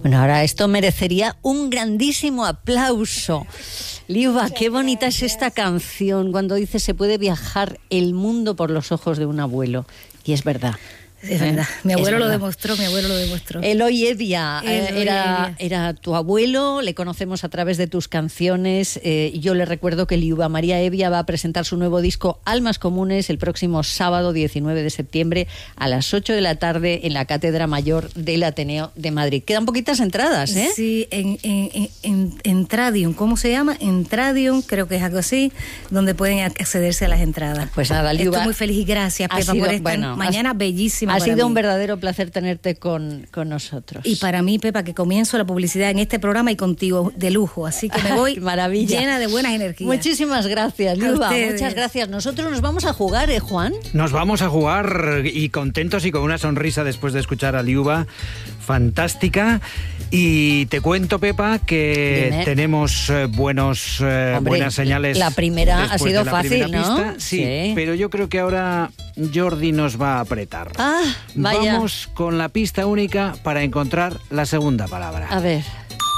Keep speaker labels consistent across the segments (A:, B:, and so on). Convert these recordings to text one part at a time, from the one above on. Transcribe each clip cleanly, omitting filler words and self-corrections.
A: Bueno, ahora esto merecería un grandísimo aplauso. Liuba, qué bonita es esta canción cuando dice se puede viajar el mundo por los ojos de un abuelo. Y es verdad.
B: Es verdad, mi abuelo lo demostró.
A: Eloy Evia era tu abuelo, le conocemos a través de tus canciones. Yo le recuerdo que Liuba María Evia va a presentar su nuevo disco Almas Comunes el próximo sábado 19 de septiembre a las 8 de la tarde en la Cátedra Mayor del Ateneo de Madrid. Quedan poquitas entradas, ¿eh?
B: Sí, en Tradium, ¿cómo se llama? En Tradium, creo que es algo así, donde pueden accederse a las entradas.
A: Pues nada, Liuba.
B: Estoy muy feliz y gracias, Pepa, por esta mañana bellísima.
A: Ha sido un verdadero placer tenerte con nosotros.
B: Y para mí, Pepa, que comienzo la publicidad en este programa y contigo de lujo, así que me voy llena de buenas energías.
A: Muchísimas gracias, Liuba, muchas gracias. Nosotros nos vamos a jugar, Juan.
C: Nos vamos a jugar y contentos y con una sonrisa después de escuchar a Liuba, fantástica. Y te cuento, Pepa, que tenemos buenas señales.
A: La primera ha sido fácil, ¿no?
C: Sí, pero yo creo que ahora Jordi nos va a apretar.
A: Vaya.
C: Vamos con la pista única para encontrar la segunda palabra.
A: A ver.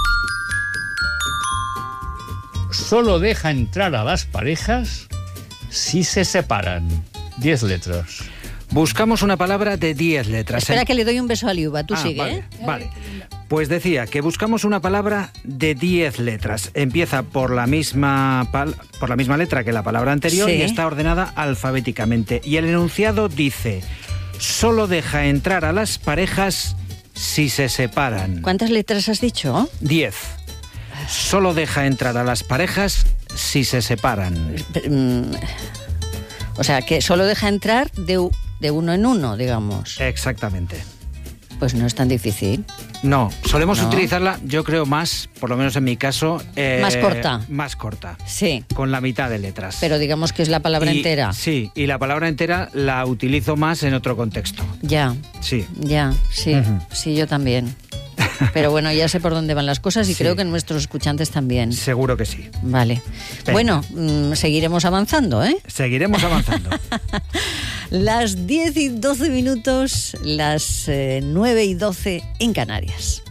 D: Solo deja entrar a las parejas si se separan. 10 letras.
C: Buscamos una palabra de 10 letras.
A: Espera que le doy un beso a Liuba, tú sigue.
C: Vale. Pues decía que buscamos una palabra de 10 letras. Empieza por la misma letra que la palabra anterior y está ordenada alfabéticamente. Y el enunciado dice: solo deja entrar a las parejas si se separan.
A: ¿Cuántas letras has dicho?
C: 10. Solo deja entrar a las parejas si se separan.
A: O sea, que solo deja entrar de uno en uno, digamos.
C: Exactamente.
A: Pues no es tan difícil.
C: No, solemos utilizarla, yo creo más, por lo menos en mi caso...
A: más corta.
C: Más corta.
A: Sí.
C: Con la mitad de letras.
A: Pero digamos que es la palabra entera.
C: Sí, y la palabra entera la utilizo más en otro contexto.
A: Ya.
C: Sí.
A: Ya, sí. Uh-huh. Sí, yo también. Pero bueno, ya sé por dónde van las cosas y creo que nuestros escuchantes también.
C: Seguro que sí.
A: Vale. Venga. Bueno, seguiremos avanzando, ¿eh?
C: Seguiremos avanzando.
A: Las 10 y 12 minutos, las 9 y 12 en Canarias.